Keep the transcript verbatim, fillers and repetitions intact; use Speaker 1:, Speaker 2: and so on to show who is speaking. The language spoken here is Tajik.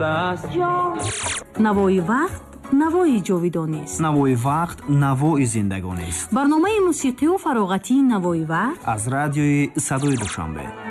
Speaker 1: рахтааст
Speaker 2: ҷон. Навои вақт навои ҷовидонист.
Speaker 3: Навои вақт навои зиндагонист.
Speaker 2: барномаи мусиқию фароғатии Навои вақт
Speaker 3: аз радиои Садои Душанбе.